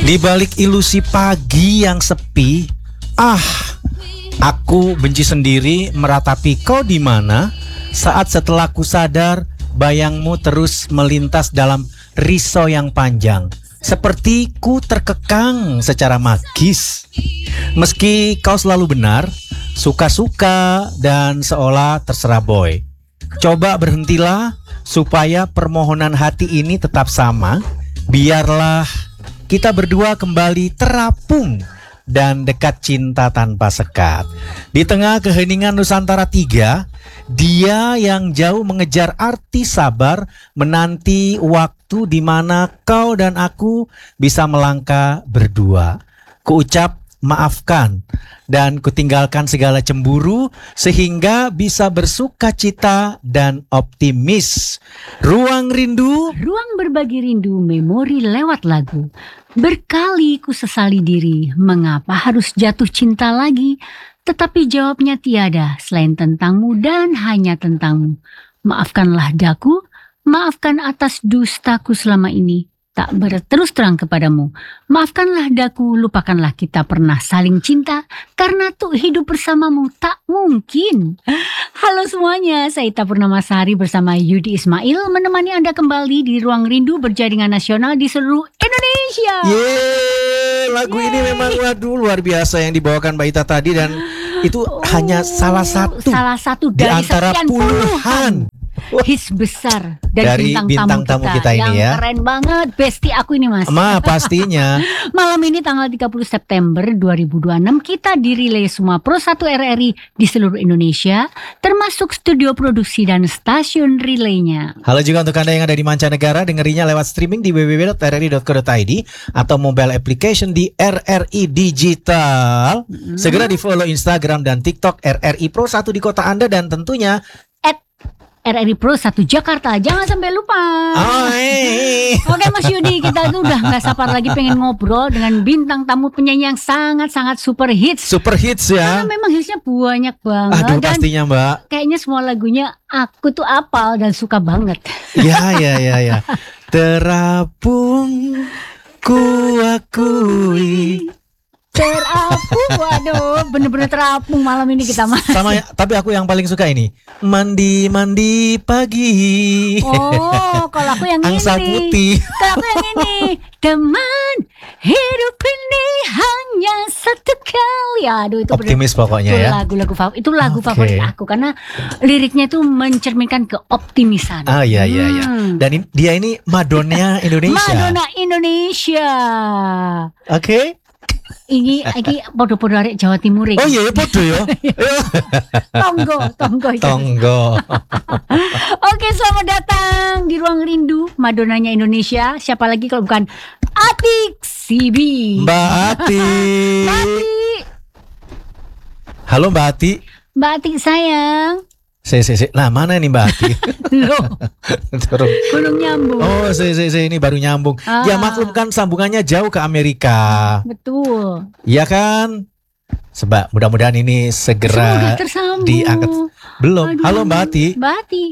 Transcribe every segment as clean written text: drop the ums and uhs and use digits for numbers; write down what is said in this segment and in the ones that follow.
Di balik ilusi pagi yang sepi, aku benci sendiri meratapi kau di mana saat setelah ku sadar bayangmu terus melintas dalam risau yang panjang. Seperti ku terkekang secara magis. Meski kau selalu benar, suka-suka dan seolah terserah boy. Coba berhentilah supaya permohonan hati ini tetap sama. Biarlah kita berdua kembali terapung dan dekat cinta tanpa sekat. Di tengah keheningan Nusantara 3, dia yang jauh mengejar arti sabar, menanti waktu di mana kau dan aku bisa melangkah berdua. Kuucap maafkan dan kutinggalkan segala cemburu sehingga bisa bersuka cita dan optimis. Ruang rindu, ruang berbagi rindu, memori lewat lagu. Berkali ku sesali diri, mengapa harus jatuh cinta lagi? Tetapi jawabnya tiada selain tentangmu dan hanya tentangmu. Maafkanlah daku, maafkan atas dustaku selama ini. Tak berterus terang kepadamu. Maafkanlah daku, lupakanlah kita pernah saling cinta. Karena tuh hidup bersamamu tak mungkin. Halo semuanya, saya Ita Purnamasari bersama Yudi Ismail menemani Anda kembali di Ruang Rindu berjaringan nasional di seluruh Indonesia. Lagu ini memang waduh luar biasa yang dibawakan Mbak Ita tadi. Dan itu hanya salah satu dari antara puluhan hits besar dari bintang tamu kita ini yang ya. Keren banget, bestie aku ini Mas. Pastinya. Malam ini tanggal 30 September 2026 kita dirilai semua Pro 1 RRI di seluruh Indonesia, termasuk studio produksi dan stasiun relaynya. Halo juga untuk Anda yang ada di mancanegara, dengerinya lewat streaming di www.rri.co.id atau mobile application di RRI Digital. Segera di follow Instagram dan TikTok RRI Pro 1 di kota Anda dan tentunya RRI Pro 1 Jakarta, jangan sampai lupa. Oke Mas Yudi, kita tuh udah gak sabar lagi pengen ngobrol dengan bintang tamu penyanyi yang sangat-sangat super hits. Super hits ya. Karena memang hitsnya banyak banget. Aduh dan pastinya Mbak. Kayaknya semua lagunya aku tuh apal dan suka banget. Ya. Terapung ku akui. Terapung, waduh, bener-bener terapung malam ini kita Mas. Sama ya, tapi aku yang paling suka ini mandi pagi. Oh, kalau aku yang Angsa ini. putih. Kalau aku yang ini, teman hidup ini hanya satu kali. Aduh itu optimis pokoknya itu ya. Lagu-lagu favorit, itu lagu favorit aku karena liriknya itu mencerminkan keoptimisan. Iya. Dan dia ini Madonna Indonesia. Madonna Indonesia. Oke. Ini podo-podo arek Jawa Timur ini. Oh iya podo ya. Tonggo. Oke, selamat datang di Ruang Rindu Madonnanya Indonesia. Siapa lagi kalau bukan Atik Sibi. Mbak Ati. Halo Mbak Ati. Mbak Ati sayang. Nah mana nih Mbak Ati? Loh, belum nyambung. Oh ini baru nyambung. Ya maklum kan sambungannya jauh ke Amerika. Betul. Iya kan? Sebab mudah-mudahan ini segera diangkat. Belum. Aduh. Halo Mbak Ati. Mbak Ati.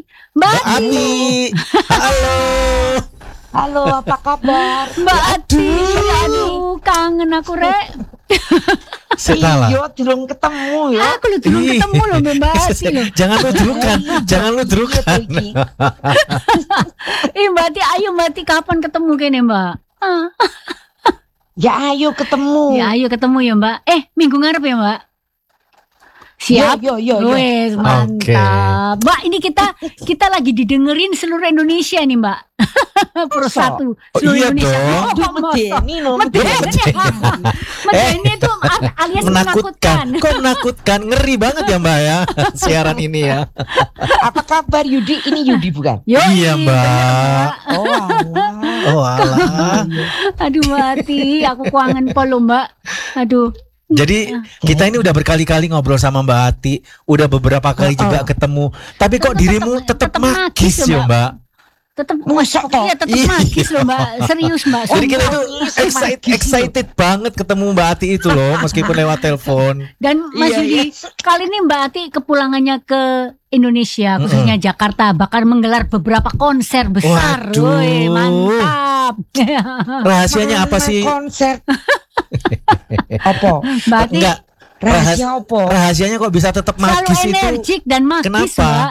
Halo, apa kabar? Mbak Ati. Aduh, kangen aku rek. Setelah belum ketemu ya. Aku lu belum ketemu loh Mbak Ati loh. Jangan ludrukan. Mbak Ati, ayo Mbak Ati kapan ketemu kene Mbak? Ya ayo ketemu. Ya Mbak. Minggu ngarep ya Mbak. Siap. Yo. Wes, mantap. Okay. Mbak, ini kita lagi didengerin seluruh Indonesia nih, Mbak. Pro 1 seluruh Indonesia. Medeni itu alias menakutkan. Kok menakutkan? Ngeri banget ya Mbak ya siaran ini ya. Apa kabar Yudi? Ini Yudi bukan? Iya Mbak. Oh alah. Aduh Mbak, aku kangen polo Mbak. Aduh. Jadi kita ini udah berkali-kali ngobrol sama Mbak Ati, udah beberapa kali juga ketemu. Tapi kok dirimu tetap magis ya Mbak? Tetap Mosok toh? iya tetap Iya. magis loh Mbak. Serius Mbak. Jadi kita sumpah. itu excited banget ketemu Mbak Ati itu loh, meskipun lewat telepon. Dan Mas Iya, Yudi, kali ini Mbak Ati kepulangannya ke Indonesia, khususnya Jakarta, bakal menggelar beberapa konser besar. Waduh. Woi, mantap. Rahasianya apa sih? Konser. Apa? Mbak Ati Enggak, Rahasia apa? rahasianya kok bisa tetap selalu magis itu? energik dan magis, Kenapa? Mbak.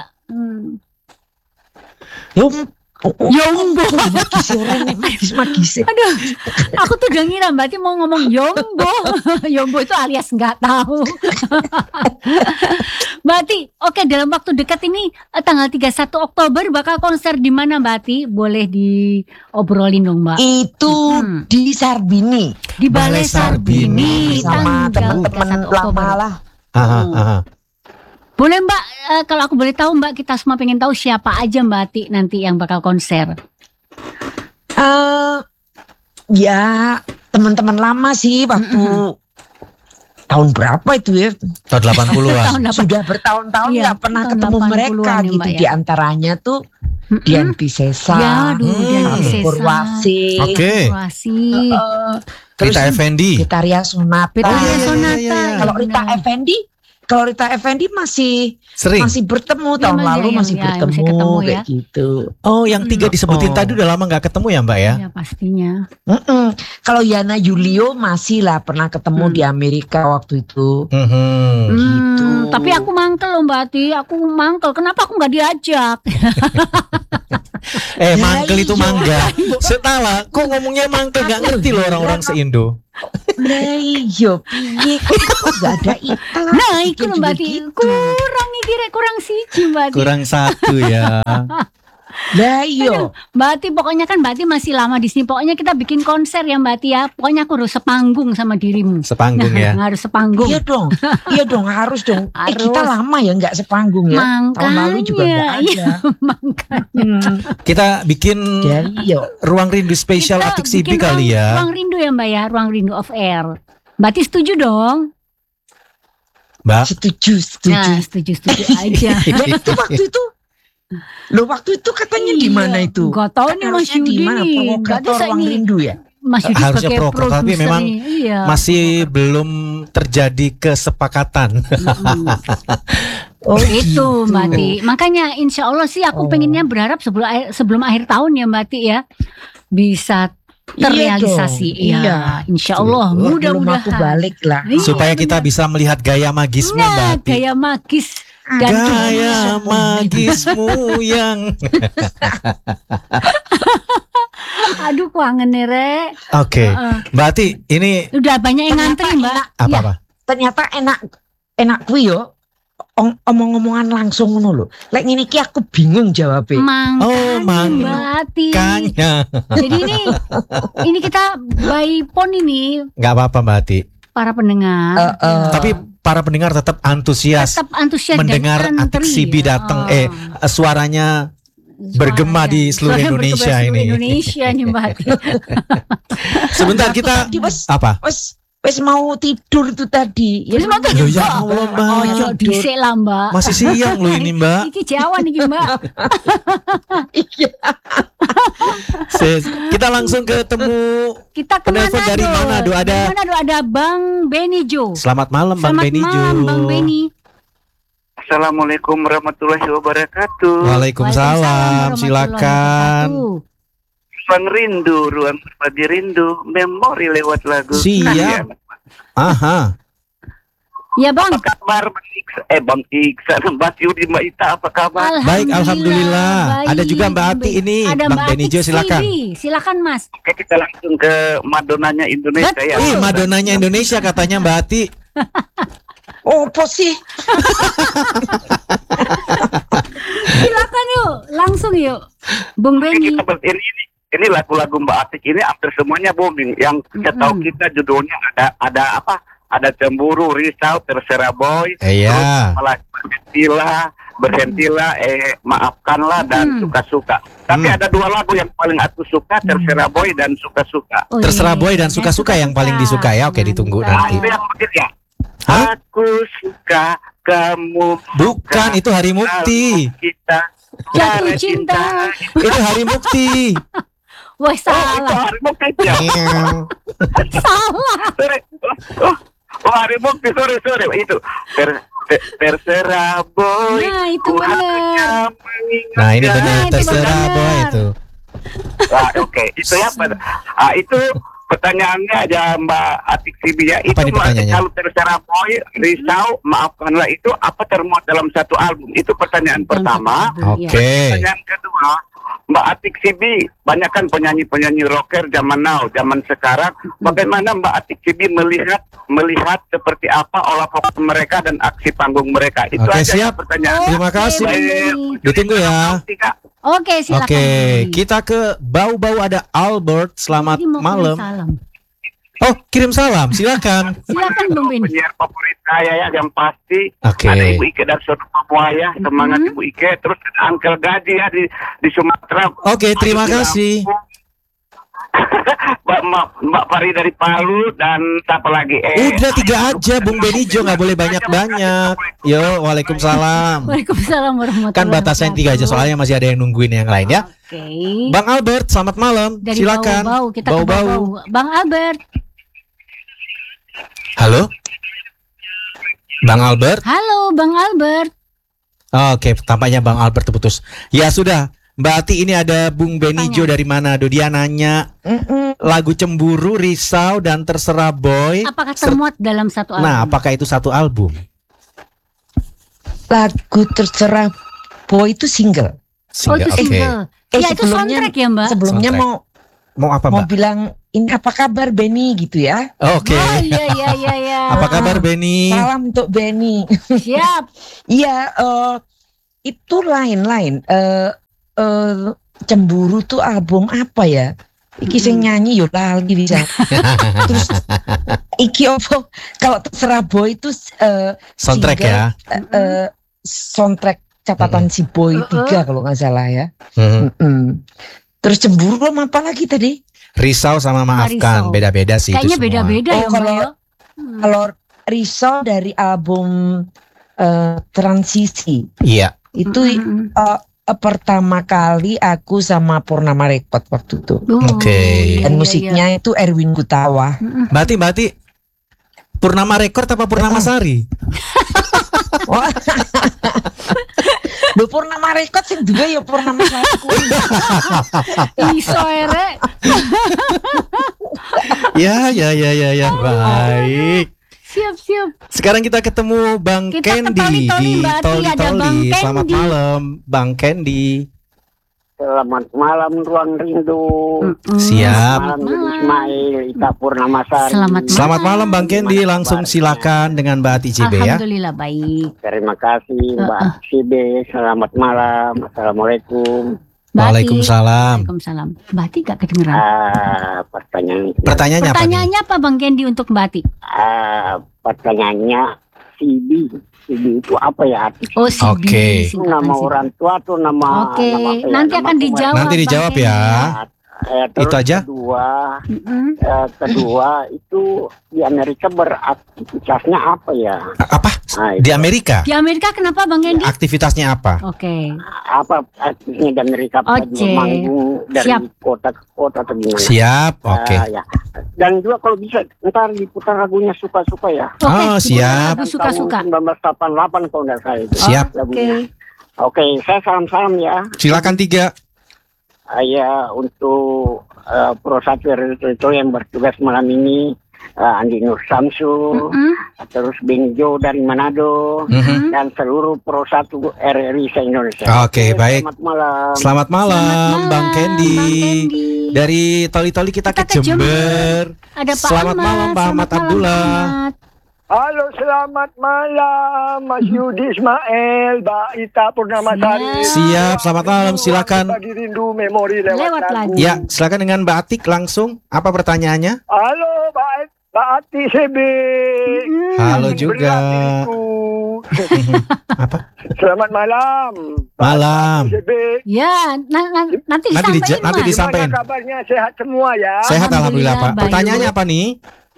Yombo. Magis orang magis. Aduh, aku tuh udah ngira Mbak Ati mau ngomong Yombo. Yombo itu alias nggak tahu. Mbak Ati, oke, dalam waktu dekat ini tanggal 31 Oktober bakal konser di mana Mbak Ati? Boleh diobrolin dong Mbak. Itu di Sarbini Di Balai Sarbini sama tanggal teman-teman 31 Oktober. lama lah. Aha. Boleh Mbak, kalau aku boleh tahu Mbak, kita semua pengen tahu siapa aja Mbak Ati nanti yang bakal konser. Ya teman-teman lama sih waktu tahun berapa itu ya? Tahun 80-an. Tahun apa? Sudah bertahun-tahun Iya, nggak pernah tahun ketemu 80-an mereka ya, gitu. Mbak, ya. Di antaranya tuh Dian Piscesa, Ya, aduh, Dian Piscesa. Purwasi, Oke. Situasi. terus Rita Effendi. Gitaria Sonata. Betulnya iya, iya, Sonata. iya, iya. Kalau Rita benar. Effendi, masih Sering. bertemu Iya, tahun Mas, lalu ya, masih ya, bertemu masih ketemu ya. kayak gitu. Oh, yang tiga disebutin Oh. tadi udah lama nggak ketemu ya Mbak ya? Ya pastinya. Kalau Yana Julio masih lah pernah ketemu di Amerika waktu itu. Mhm. Gitu. Tapi aku mangkel loh Mbak Ati, aku mangkel. Kenapa aku nggak diajak? Ya, Mangkel itu iya. mangga. Setala, kok ngomongnya mangkel nggak ngerti loh orang-orang se-Indo. Lah iya, piye kok gak ada iklan. Nah, itu Bikin loh Mbak juga Ati. gitu. Kurang iki rek, kurang siji Mbak Ati. Kurang satu ya. Lah iya. Mbak Ati, pokoknya kan Mbak Ati masih lama di sini. Pokoknya kita bikin konser ya Mbak Ati ya. Pokoknya aku harus sepanggung sama dirimu. Sepanggung ya. Harus sepanggung. Iya dong. Iya dong, harus dong. Harus. Kita lama ya nggak sepanggung ya. Tahun lalu juga nggak Makanya, ada. iya, makanya. Kita bikin Jadi iya. ruang rindu spesial Kita Atik Sibi bikin kali ya. Ruang rindu ya Mbak ya, ruang rindu of air. Mbak Ati setuju dong? Mbak. Setuju. Nah, setuju aja. Lah, itu waktu itu. Loh waktu itu katanya di mana itu? Gak tahu Kan nih Mas harusnya di Yudi mana? nih. Gak Provokator ada ruang ini. rindu ya. Mas Yudi Harusnya sebagai provokator, tapi produser memang nih. Iya. Masih belum terjadi kesepakatan. Oh Itu gitu. Mbak Ati. Makanya insya Allah sih aku pengennya berharap sebelum akhir tahun ya Mbak Ati ya. Bisa terrealisasi. Iya dong. Iya, insya Allah. Belum aku Mudah-mudahan. balik lah. Iya, Supaya kita bisa melihat gaya magismu Mbak Nah, Ati. gaya magis dan Gaya magismu yang aduh kuangen nih Rek. Oke, Mbak Ati, ini Udah banyak yang Ternyata ngantri Mbak. enak. apa-apa? Ternyata enak kuwi yo. Omong-omongan langsung ngono lho. Lek ngene iki aku bingung jawabnya. Oh, Mbak Ati. Kayaknya Jadi ini kita by phone ini nggak apa-apa Mbak Ati. para pendengar Tapi para pendengar tetap antusias tetap antusias mendengar dan Atik antri. Sibi datang. Suaranya bergema di seluruh Suaranya Indonesia bergema di seluruh ini. Indonesia nih Mbak Ati. Sebentar kita Tadi wes apa? wes mau tidur itu tadi. Wes mau tidur. Loh, ya Allah, Mbak. Ojo dhisik lah Mbak. Masih siang loh ini Mbak. Iki Jawa nih Mbak. Iya. Kita langsung ketemu. Kita ke Penelpon dari Manado ada. Dari Manado ada Bang Beni Jo. Selamat malam Bang Selamat Beni Jo. malam Bang Beni. Assalamualaikum warahmatullahi wabarakatuh. Waalaikumsalam. Waalaikumsalam Silakan. warahmatullahi Ruang rindu, ruang berbagi rindu, memori lewat lagu. Siap. Aha. Ya Bang. Apa kabar Bang Iksan? Bang Iksan, Mbak Yudi, Mbak Ita, apa kabar? Baik, alhamdulillah. Ada juga Mbak Ati ini. Ada Bang Mbak Beni Ati Jo, silakan. Sibi. Silakan Mas. Oke, kita langsung ke Madonanya Indonesia Betul. ya. Ih, Madonanya Indonesia katanya Mbak Ati. Oh, apa sih? Silakan yuk, langsung yuk. Bung Oke, Beni. ini lagu-lagu Mbak Atik ini hampir semuanya booming. Yang setahu kita judulnya ada apa? Ada cemburu, risau, terserah boy. Iya. Terus malah berhentilah, maafkanlah dan suka-suka. Tapi ada dua lagu yang paling aku suka, terserah boy dan suka-suka. Oh, Terserah iya. boy dan suka-suka yang paling disuka ya. Oke, ditunggu Mantap. nanti. Itu yang begitu ya. Hah? Aku suka kamu. Bukan, itu Hari Mukti. Kita Jatuh cinta. Itu Hari Mukti. Wah, Itu salah. Hari Mukti ya. Salah. Sorry. Hari Mukti, sorry. Itu terserah boy. Nah, itu ku benar. hanya mengingatkan. Nah, ini benar Nah, itu terserah benar. boy itu. Oke, itu ya. Itu pertanyaannya aja Mbak Atik Sibi ya. Apa nih pertanyaannya? Kalau terserah boy, risau, maafkanlah itu apa termuat dalam satu album? Itu pertanyaan pertama. Iya. Oke. Pertanyaan kedua, Mbak Atik Sibi, banyak kan penyanyi-penyanyi rocker zaman now, zaman sekarang. Bagaimana Mbak Atik Sibi melihat seperti apa olah vokal mereka dan aksi panggung mereka? Itu Oke, aja siap. pertanyaan. Terima kasih. Bang Baik. Denny. Ditunggu ya. Oke, silakan. Oke, Bang Denny. kita ke Bau-Bau ada Albert. Selamat Jadi mau kirim malam. salam. Oh, kirim salam. Silakan. Silakan Bang Benny. Penyiar favorit saya ya yang pasti Oke. ada Ibu Ike dari Sono Buaya, semangat Ibu Ike, terus ada Uncle Gaji ya di Sumatera. Oke, terima kasih. Mbak Fari dari Palu dan siapa lagi? Udah 3 aja, Bung Benijo, nggak boleh banyak-banyak. Yo, waalaikumsalam. Waalaikumsalam warahmatullahi Kan batasan 3 aja, soalnya masih ada yang nungguin yang lain ya. Oke. Bang Albert, selamat malam. Dari Silakan. Bau-Bau kita ke Bau-Bau. Bang Albert. Halo. Bang Albert. Halo Bang Albert. Oke, tampaknya Bang Albert terputus. Ya sudah, Mbak Ati, ini ada Bung Benijo dari Manado. Dia nanya lagu Cemburu, Risau, dan Terserah Boy. Apakah termuat dalam satu album? Nah, apakah itu satu album? Lagu Terserah Boy itu single. Oh, itu Oke. single. Ya itu soundtrack ya Mbak. Sebelumnya Soundtrack. Mau apa, mau Mbak? bilang ini apa kabar Benny gitu ya. Oke. Oh iya. Apa kabar Benny? Salam untuk Benny. Siap. Iya, itu lain-lain. Cemburu tuh album apa ya? Iki sing nyanyi yo lali bisa. Terus iki opo kalau Terserah Boy itu Soundtrack single, ya. Soundtrack catatan si Boy 3 kalau nggak salah ya. Hmm. Terus Cemburu sama apa lagi tadi? Risau sama Maafkan, Risau. beda-beda sih Kayaknya itu semua. beda-beda ya Mbak kalau ya. kalau Risau dari album Transisi Iya. itu Mm-mm. pertama kali aku sama Purnama Record waktu itu. Oh, Oke. iya, Dan iya, musiknya itu Erwin Gutawa. iya. Berarti Purnama Record apa Purnama Sari? Wah. Lho Purnama Record sing duwe ya Purnama Sari kuwi. Iso ere. Ya. Baik. Siap. Sekarang kita ketemu Bang Kita ke Candy Toli-Toli, di Mbak Ati, ada Bang Toli-Toli. Selamat Candy. malam, Bang Candy. Selamat malam Ruang Rindu. Siap. Malam Malam. Ismail Ita Purnamasari. Selamat malam Bang Candy. Langsung silakan dengan Mbak Ati CB ya. Alhamdulillah baik. Terima kasih Mbak Sibe. Selamat malam. Assalamualaikum. Mbak Ati. Waalaikumsalam. Waalaikumsalam. Mbak Ati gak kedengeran. Pertanyaan Pertanyaannya apa nih? Pertanyaannya apa Bang Candy untuk Mbak Ati? pertanyaannya Sibi itu apa ya arti? Oh si Oke. Itu nama orang tua atau nama Oke, nama apa ya? nanti Nama akan pemain. dijawab. Nanti Bang dijawab Candy, ya. Terus Itu aja? Kedua itu di Amerika beraktivitasnya apa ya? Apa? Nah, Di Amerika? Di Amerika kenapa Bang Candy? Aktivitasnya apa? Oke. apa artinya di Amerika? Oke. Manggung dari Siap. kota ke kota atau gimana? Siap. Oke. Ya. Dan juga kalau bisa ntar diputar lagunya suka-suka ya. Oke. Oh, siap. Lagu suka-suka. Tahun 1988 kalau nggak salah itu. Siap. Lagunya. Oke, saya salam-salam ya. Silakan 3. Ya untuk Pro 1 itu yang bertugas malam ini Andi Nur Samsu, terus Benjo dari Manado, dan seluruh Pro 1 RRI se-Indonesia. Oke, baik. Selamat malam. Selamat malam, Bang Candy. Bang Candy. Dari Toli-Toli kita ke Kita ke Jember. Ada Pak Selamat Ahmad. malam, Pak Ahmad Selamat malam, Abdullah. Pak Ahmad. Halo, selamat malam Mas Yudi Ismail, Mbak Ita Purnamasari. Siap, selamat malam. Silakan. Bagi rindu memori lewat Lewat lagu. lagu. Ya, silakan dengan Mbak Atik langsung. Apa pertanyaannya? Halo, Mbak Ati CB. Halo juga. Berat diriku. Apa? Selamat malam. Malam. CB. Ya, nanti Nanti disampaikan nanti Mas. disampaikan. Gimana kabarnya, sehat semua ya? Sehat alhamdulillah, Pak. Alhamdulillah, Pertanyaannya baik. apa nih?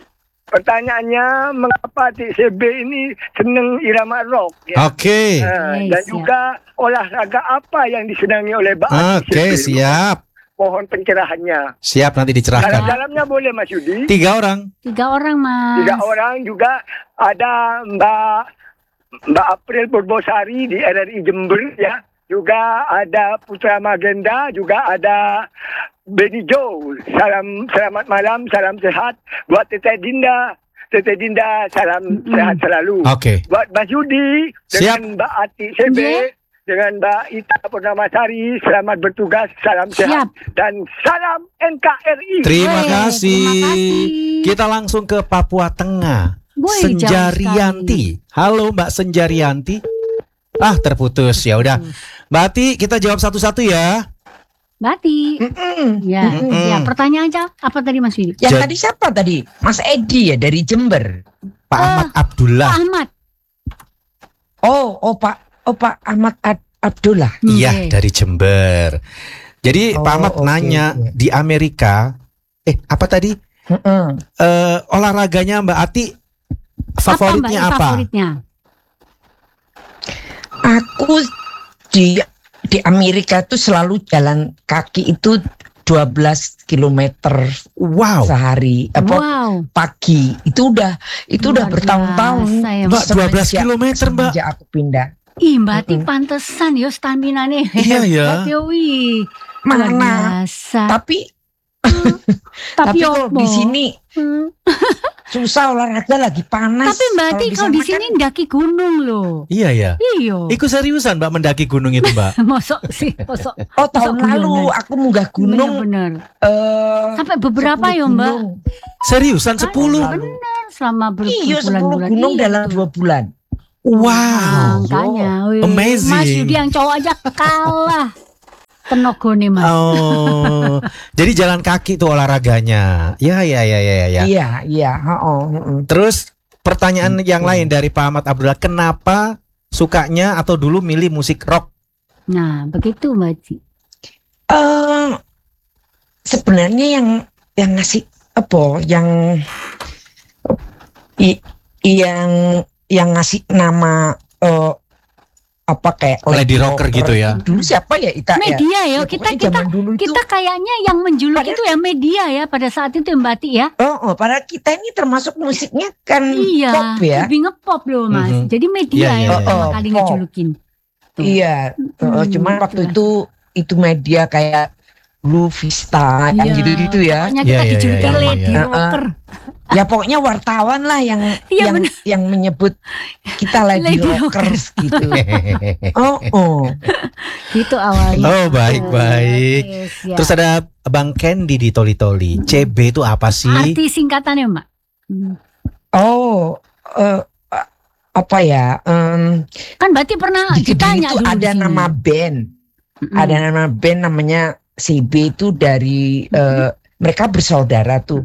Pertanyaannya, mengapa TCB ini senang irama rock? Ya? Oke. Dan juga olahraga apa yang disenangi oleh Mbak Ati Oke, CB? siap. Mohon pencerahannya. Siap, nanti dicerahkan. Dalam-dalamnya boleh Mas Yudi? 3 orang. 3 orang, Mas. 3 orang juga ada Mbak April Purbosari di RRI Jember ya. Juga ada Putra Magenda, juga ada Benny Joe. Selamat malam, salam sehat buat Teteh Dinda. Teteh Dinda, salam sehat selalu. Oke. Buat Mas Yudi Siap. dengan Mbak Ati CB, dengan Mbak Ita Purnamasari, selamat bertugas, salam sehat dan salam NKRI. Terima kasih. terima kasih. Kita langsung ke Papua Tengah. Woi, Senjarianti. Halo Mbak Senjarianti. Terputus. Ya udah. Mbak Ati, kita jawab satu-satu ya. Bati. Ya, ya. Pertanyaan apa tadi Mas Yudi? Yang tadi siapa tadi? Mas Edi ya dari Jember. Pak Ahmad Abdullah. Pak Ahmad. Pak Ahmad Abdullah. Iya, dari Jember. Jadi Pak Ahmad nanya di Amerika, apa tadi? Olahraganya Mbak Ati favoritnya apa? Favoritnya? Aku di Amerika tuh selalu jalan kaki itu 12 kilometer sehari. Pagi. Itu udah bertahun-tahun. Mbak, 12 kilometer Mbak. Sejak aku pindah. Ih, Mbak Ati pantesan yo stamina nih. Iya ya. Mana? Tapi kalau di sini susah, olahraga lagi panas. Tapi Mbak Ati kalau di sini mendaki gunung loh. Iya ya. Iya. Iku seriusan Mbak mendaki gunung itu Mbak? Mosok sih, mosok. Tahun lalu aku munggah gunung. Bener. Sampai beberapa ya Mbak. Seriusan 10? Bener, selama berbulan-bulan. 10 gunung dalam 2 bulan. Wow. Makanya. Amazing. Mas Yudi yang cowok aja kalah. Tenaga nih Mas. Jadi jalan kaki tuh olahraganya. Iya. Iya. Terus pertanyaan yang lain dari Pak Ahmad Abdullah, kenapa sukanya atau dulu milih musik rock? Nah, begitu Mbak Ci. Sebenarnya yang ngasih yang ngasih nama kayak lady rocker gitu ya. Dulu siapa ya Ita? Media ya. Kita kayaknya yang menjuluk itu ya media ya pada saat itu Mbak Ati ya. Padahal kita ini termasuk musiknya kan pop ya. Lebih ngepop loh Mas. Jadi media pertama kali ngejulukin. Iya. Cuman waktu itu media kayak Blue Vista yang gitu-gitu ya. Pokoknya kita dijulukin lady rocker. Ya pokoknya wartawan lah yang menyebut kita lady rockers gitu. Gitu awalnya. Baik. Ya. Terus ada Bang Candy di Toli-Toli. CB itu apa sih? Arti singkatannya Mbak? Apa ya? Kan berarti pernah ditanya itu dulu ada nama band. Ada nama band namanya CB itu dari mereka bersaudara tuh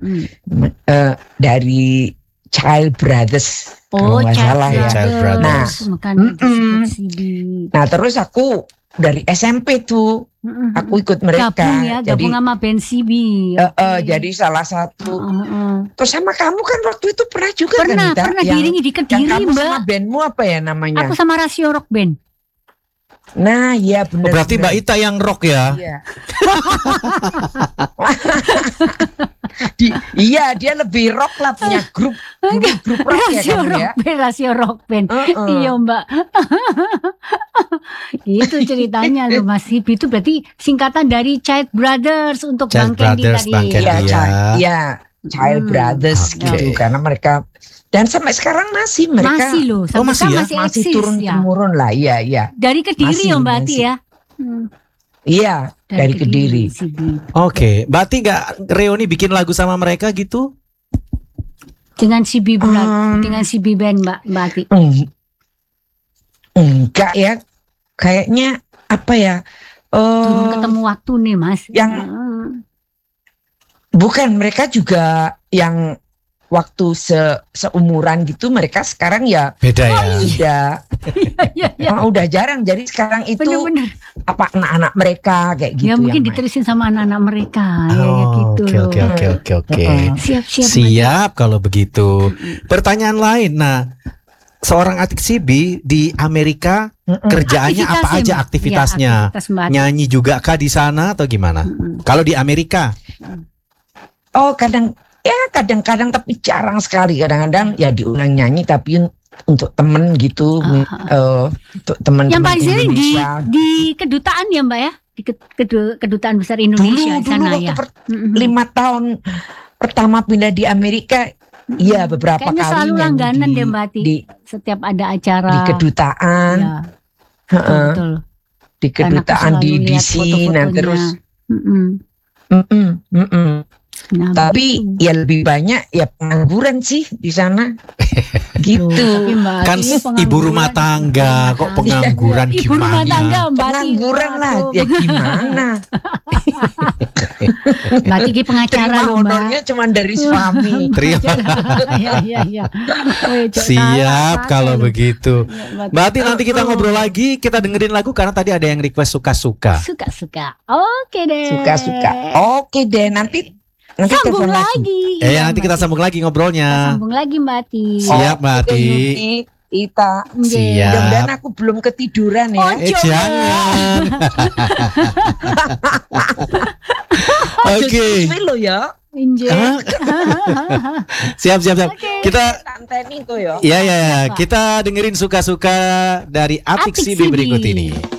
dari Child Brothers kalau nggak salah ya. Child Brothers. Nah terus aku dari SMP tuh aku ikut mereka. Gabung sama band CB. Jadi salah satu. Terus sama kamu kan waktu itu pernah juga pernah diiringi di Kediri yang kamu Mbak. sama bandmu apa ya namanya? Aku sama Rasio Rock Band. Nah, iya benar. Berarti Mbak Ita yang rock ya? Iya. Dia lebih rock lah, punya grup rock ya. Rasio Rock Band. Iya Mbak. Itu ceritanya loh Mas Hibi, itu berarti singkatan dari Child Brothers untuk Bang Candy tadi. Iya, Child Brothers gitu karena mereka. Dan sampai sekarang masih mereka loh, masih turun temurun lah, iya. Dari Kediri ya Mbak Ati ya. Iya, dari Kediri. Oke, Mbak Ati nggak reuni bikin lagu sama mereka gitu? Dengan CB dengan CB Band Mbak Ati. Enggak ya, kayaknya apa ya? Belum ketemu waktu nih Mas. Yang bukan, mereka juga yang waktu seumuran gitu, mereka sekarang ya beda ya. Udah Udah jarang. Jadi sekarang itu Bener-bener. apa anak-anak mereka kayak gitu. Ya mungkin yang main. diterusin sama anak-anak mereka. Ya gitu loh. Oke. Siap-siap. Siap kalau begitu. Pertanyaan lain. Nah, seorang Atik Sibi di Amerika kerjaannya apa Aktivitasnya, aja Mbak. aktivitasnya? Ya, aktivitas Mbak Atik. Nyanyi juga kah di sana atau gimana? Kalau di Amerika? Oh kadang-kadang tapi jarang sekali. Kadang-kadang ya diundang nyanyi tapi untuk temen gitu, untuk teman-teman Yang paling sering Indonesia. di kedutaan ya Mbak ya, di kedutaan besar Indonesia di sana waktu ya. 5 tahun pertama pindah di Amerika, iya beberapa Kayaknya kali selalu nyanyi langganan deh Mbak Ati. di Setiap ada acara di kedutaan, ya, heeh, betul. di kedutaan di DC, nah terus, Nah, tapi begitu. ya lebih banyak ya pengangguran sih di sana, gitu. Tapi Mbak Kan Ati ini ibu rumah tangga, kok pengangguran Ibu rumah tangga gimana? Mbak Ati. Pengangguran lah, Waduh. ya gimana? Mbak Ati ini pengacara Terima loh Mbak. honornya cuma dari suami. Terima. Iya. Siap kalau begitu. Mbak Ati nanti kita Oh. ngobrol lagi, kita dengerin lagu karena tadi ada yang request suka-suka. Suka-suka. Oke deh. Suka-suka. Oke deh, nanti Sambung telepon lagi. Ya nanti kita sambung lagi Kita ngobrolnya. sambung lagi Mbak Ati. Siap Mbak Oke, Ati. Yuki, Ita. Siap. Mudah-mudahan aku belum ketiduran ya. Ojo. Jangan. Oke. Suwi lo ya. Injek. Ah. Siap. Oke. Kita Santai nih tuh ya. ya. Kita dengerin suka-suka dari Atik Atik Sibi Sibi. berikut ini.